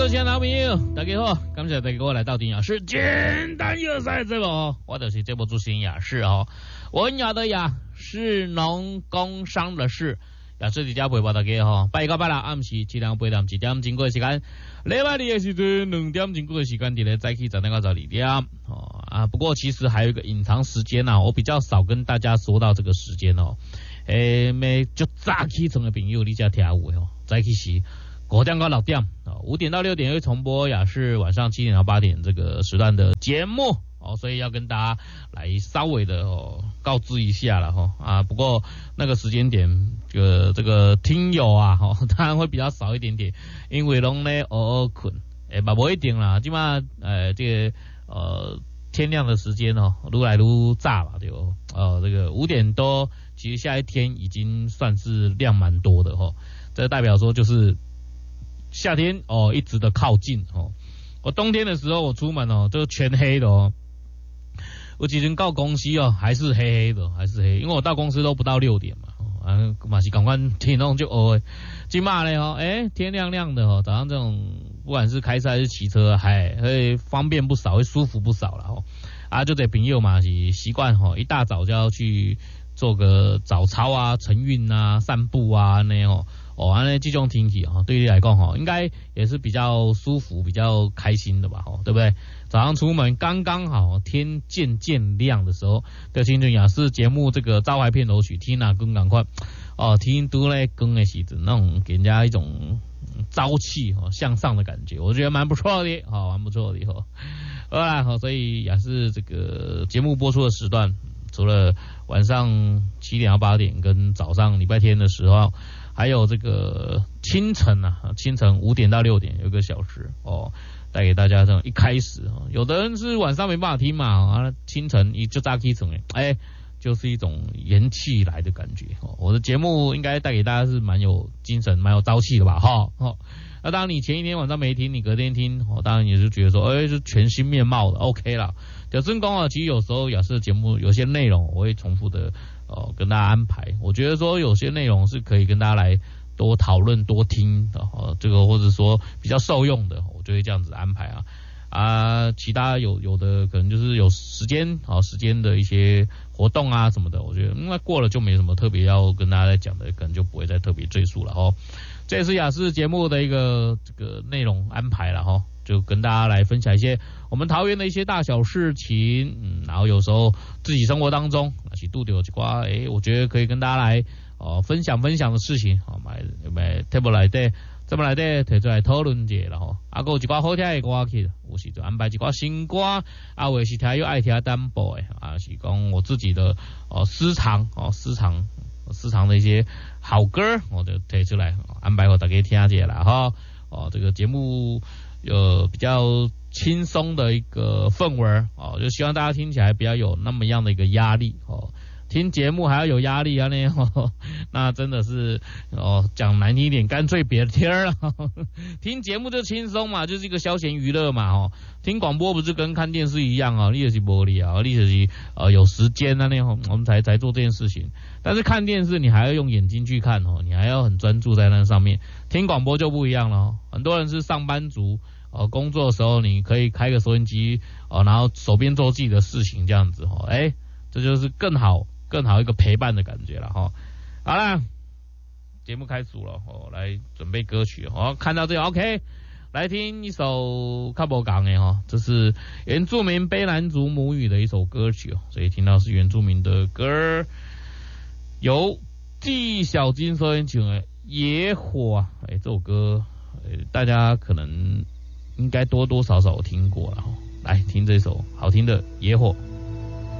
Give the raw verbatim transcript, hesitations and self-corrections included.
所亲爱的好朋友，大家好，感谢大家来到丁雅士简单有赛节目，我就是节目主持人雅士哦。文雅的雅，士农工商的士，雅士伫遮陪伴大家吼。拜一到拜六暗时七点八点一点经过的时间，礼拜二的时阵两点经过的时间，伫咧早起十点到十二点哦啊。不过其实还有一个隐藏时间啊，我比较少跟大家说到这个时间哦。诶，咩就早起床的朋友，你才听有哦，早起时。五点到六点啊，五点到六点会重播雅士晚上七点到八点这个时段的节目哦，所以要跟大家来稍微的哦告知一下了哈啊。不过那个时间点，这个这个听友啊哈，当然会比较少一点点，因为拢咧偶尔困，诶，嘛不一定啦，起码呃这个呃天亮的时间哦，愈来愈早吧，对不？呃，这个五点多，其实下一天已经算是亮蛮多的哈，这代表说就是。夏天哦，一直的靠近哦。我冬天的时候，我出门哦，都全黑的哦。我之前到公司哦，还是黑黑的，还是黑，因为我到公司都不到六点嘛。啊，嘛是赶快天弄就哦，今嘛嘞哦，哎，天亮亮的哦，早上这种不管是开车还是骑车，还会方便不少，会舒服不少了哦。啊，就这朋友嘛是习惯哦，一大早就要去做个早操啊、晨运啊、散步啊那样哦。哦，安尼这种天气哈，对你来讲哈，应该也是比较舒服、比较开心的吧，哈，对不对？早上出门刚刚好，天渐渐亮的时候，对青春雅士节目这个招牌片头曲《听哪更赶快》哦，听都在更的时阵，那种给人家一种朝气哈、向上的感觉，我觉得蛮不错的，好，蛮不错的哈。好啦，好，所以雅士这个节目播出的时段，除了晚上七点到八点跟早上礼拜天的时候。还有这个清晨啊，清晨五点到六点有一个小时哦，带给大家这种一开始哦，有的人是晚上没办法听嘛啊，清晨一就早起床哎，就是一种元气来的感觉哦。我的节目应该带给大家是蛮有精神、蛮有朝气的吧哈哦。那当然你前一天晚上没听，你隔天听哦，当然也是觉得说哎是全新面貌的 OK 啦。小真公啊，其实有时候雅士的节目有些内容我会重复的。哦，跟大家安排，我觉得说有些内容是可以跟大家来多讨论、多听的，哦，这个或者说比较受用的，我就会这样子安排啊啊，其他有有的可能就是有时间啊、哦，时间的一些活动啊什么的，我觉得因为过了就没什么特别要跟大家在讲的，可能就不会再特别赘述了哦。这也是雅士节目的一个这个内容安排了哈、哦，就跟大家来分享一些我们桃园的一些大小事情，嗯，然后有时候自己生活当中那些度有几瓜，诶，我觉得可以跟大家来哦分享分享的事情，好买买 table 来的，这么来的提出来讨论者了吼，啊，有一寡好听的歌曲，有时就安排一寡新歌，啊，或是听又爱听单播的，啊，是讲我自己的哦私藏哦私藏。市场的一些好歌，我就推出来安排给大家听一下啦哈。哦，这个节目有比较轻松的一个氛围哦，就希望大家听起来不要有那么样的一个压力哦。听节目还要有压力啊那哦，那真的是哦讲难听一点，干脆别听了。听节目就轻松嘛，就是一个消闲娱乐嘛哦。听广播不是跟看电视一样啊，你也是无理啊，你就是呃有时间啊那哦，我们才才做这件事情。但是看电视你还要用眼睛去看哦，你还要很专注在那上面。听广播就不一样了哦，很多人是上班族。呃，工作的时候你可以开个收音机哦，然后手边做自己的事情这样子哦，哎，这就是更好更好一个陪伴的感觉了哈、哦。好啦，节目开始了哦，来准备歌曲哦，看到这个 OK， 来听一首卡波港的哈，这是原住民卑南族母语的一首歌曲哦，所以听到是原住民的歌，由纪晓君所演唱的《野火》啊，哎，这首歌、呃、大家可能。应该多多少少有听过了，来听这首好听的《野火》。